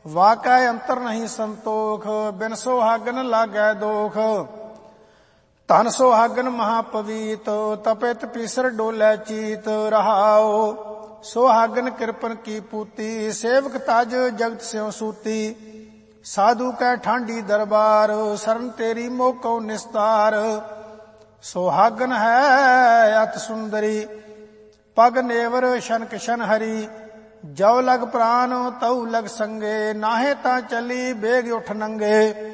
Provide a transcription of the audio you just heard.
ਵਾਕੈ ਅੰਤਰ ਨਹੀਂ ਸੰਤੋਖ, ਬਿਨ ਸੁਹਾਗਨ ਲਾਗੈ ਦੋਖ। ਧਨ ਸੁਹਾਗਨ ਮਹਾਪਵੀਤ, ਤਪਿਤ ਪੀਸਰ ਡੋਲੇ ਚੀਤ। ਰਹਾਉ ਸੁਹਾਗਨ ਕਿਰਪਨ ਕੀ ਪੂਤੀ, ਸੇਵਕ ਤਜ ਜਗਤ ਸਿਉ ਸੂਤੀ। ਸਾਧੂ ਕੈ ਠਾਂਡੀ ਦਰਬਾਰ, ਸਰਨ ਤੇਰੀ ਮੋਕਉ ਨਿਸਤਾਰ। ਸੁਹਾਗਨ ਹੈ ਅਤ ਸੁੰਦਰੀ, ਪਗ ਨੇਵਰ ਸ਼ਨਕ ਸ਼ਨ ਹਰੀ। ਜਉ ਲਗ ਪ੍ਰਾਨ ਤਉ ਲਗ ਸੰਗੇ, ਨਾਹੇ ਤਾਂ ਚਲੀ ਬੇਗ ਉਠ ਨੰਗੇ।